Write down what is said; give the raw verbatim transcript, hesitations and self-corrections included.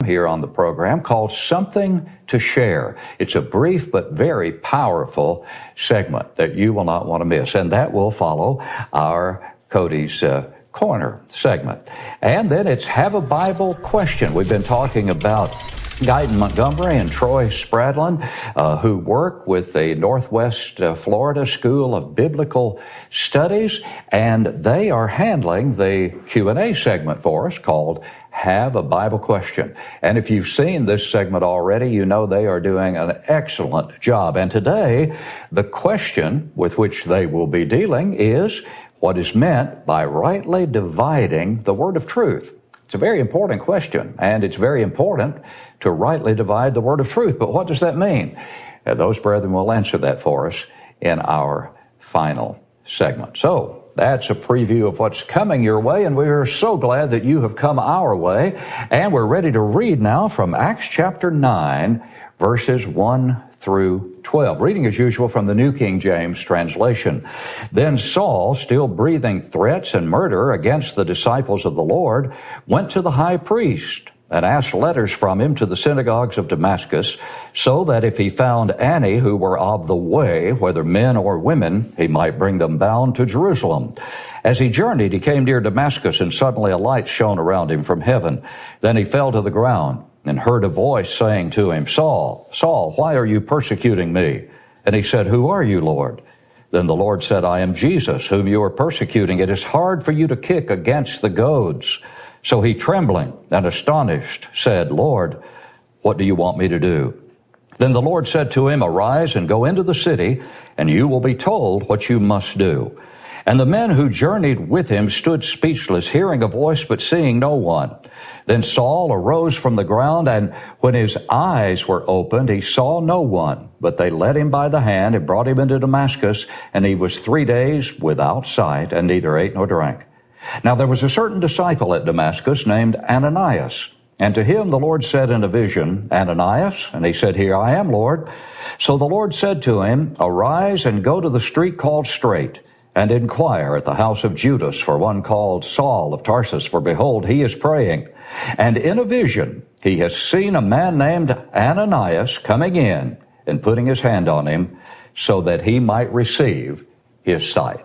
here on the program called Something to Share. It's a brief but very powerful segment that you will not want to miss, and that will follow our Cody's uh, Corner segment. And then it's Have a Bible Question. We've been talking about Guyton Montgomery and Troy Spradlin, uh, who work with the Northwest uh, Florida School of Biblical Studies, and they are handling the Q and A segment for us called Have a Bible Question. And if you've seen this segment already, you know they are doing an excellent job. And today, the question with which they will be dealing is what is meant by rightly dividing the word of truth. It's a very important question, and it's very important to rightly divide the word of truth. But what does that mean? Uh, those brethren will answer that for us in our final segment. So that's a preview of what's coming your way, and we are so glad that you have come our way. And we're ready to read now from Acts chapter nine, verses one through twelve. Reading as usual from the New King James translation. Then Saul, still breathing threats and murder against the disciples of the Lord, went to the high priest and asked letters from him to the synagogues of Damascus, so that if he found any who were of the way, whether men or women, he might bring them bound to Jerusalem. As he journeyed, he came near Damascus, and suddenly a light shone around him from heaven. Then he fell to the ground and heard a voice saying to him, Saul, Saul, why are you persecuting me? And he said, Who are you, Lord? Then the Lord said, I am Jesus, whom you are persecuting. It is hard for you to kick against the goads. So he, trembling and astonished, said, Lord, what do you want me to do? Then the Lord said to him, Arise and go into the city, and you will be told what you must do. And the men who journeyed with him stood speechless, hearing a voice but seeing no one. Then Saul arose from the ground, and when his eyes were opened, he saw no one. But they led him by the hand and brought him into Damascus, and he was three days without sight, and neither ate nor drank. Now there was a certain disciple at Damascus named Ananias. And to him the Lord said in a vision, Ananias? And he said, Here I am, Lord. So the Lord said to him, Arise and go to the street called Straight, and inquire at the house of Judas for one called Saul of Tarsus, for behold, he is praying. And in a vision he has seen a man named Ananias coming in and putting his hand on him so that he might receive his sight.